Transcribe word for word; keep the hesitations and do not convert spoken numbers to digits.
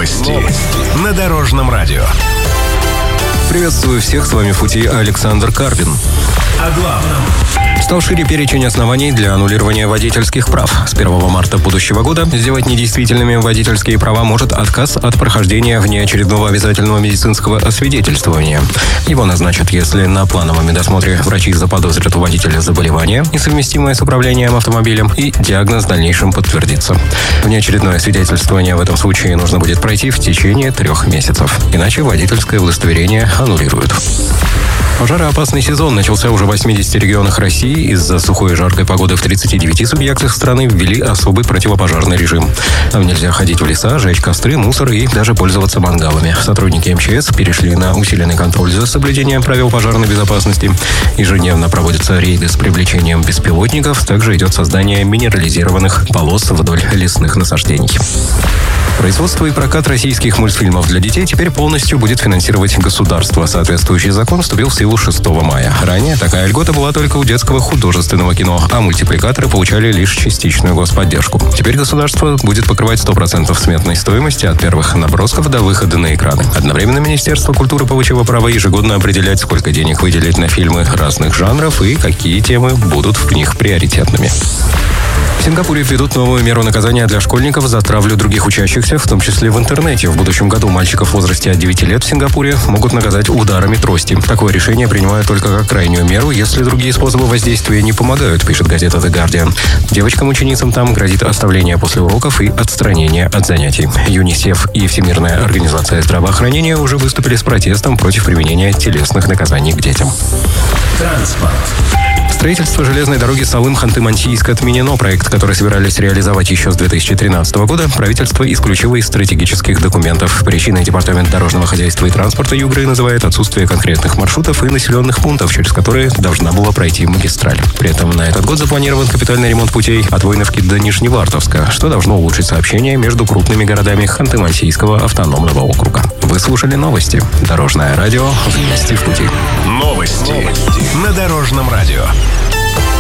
Новости. Новости. На Дорожном радио. Приветствую всех, с вами в пути Александр Карпин. О главном. Стал шире перечень оснований для аннулирования водительских прав. С первого марта будущего года сделать недействительными водительские права может отказ от прохождения внеочередного обязательного медицинского освидетельствования. Его назначат, если на плановом медосмотре врачи заподозрят у водителя заболевание, несовместимое с управлением автомобилем, и диагноз в дальнейшем подтвердится. Внеочередное освидетельствование в этом случае нужно будет пройти в течение трех месяцев. Иначе водительское удостоверение аннулируют. Пожароопасный сезон начался уже в восьмидесяти регионах России. Из-за сухой и жаркой погоды в тридцати девяти субъектах страны ввели особый противопожарный режим. Там нельзя ходить в леса, жечь костры, мусор и даже пользоваться мангалами. Сотрудники эм че эс перешли на усиленный контроль за соблюдением правил пожарной безопасности. Ежедневно проводятся рейды с привлечением беспилотников. Также идет создание минерализированных полос вдоль лесных насаждений. Производство и прокат российских мультфильмов для детей теперь полностью будет финансировать государство. Соответствующий закон вступил в силу шестого мая. Ранее такая льгота была только у детского художественного кино, а мультипликаторы получали лишь частичную господдержку. Теперь государство будет покрывать сто процентов сметной стоимости от первых набросков до выхода на экраны. Одновременно Министерство культуры получило право ежегодно определять, сколько денег выделить на фильмы разных жанров и какие темы будут в них приоритетными. В Сингапуре введут новую меру наказания для школьников за травлю других учащихся, в том числе в интернете. В будущем году мальчиков в возрасте от девяти лет в Сингапуре могут наказать ударами трости. Такое решение принимают только как крайнюю меру, если другие способы воздействия не помогают, пишет газета The Guardian. Девочкам-ученицам там грозит оставление после уроков и отстранение от занятий. ЮНИСЕФ и Всемирная организация здравоохранения уже выступили с протестом против применения телесных наказаний к детям. Транспорт. Строительство железной дороги Салым-Ханты-Мансийск отменено. Проект, который собирались реализовать еще с две тысячи тринадцатого года, правительство исключило из стратегических документов. Причиной Департамент дорожного хозяйства и транспорта Югры называет отсутствие конкретных маршрутов и населенных пунктов, через которые должна была пройти магистраль. При этом на этот год запланирован капитальный ремонт путей от Войновки до Нижневартовска, что должно улучшить сообщение между крупными городами Ханты-Мансийского автономного округа. Вы слушали новости. Дорожное радио. Вместе в пути. Новости. Новости. На Дорожном радио.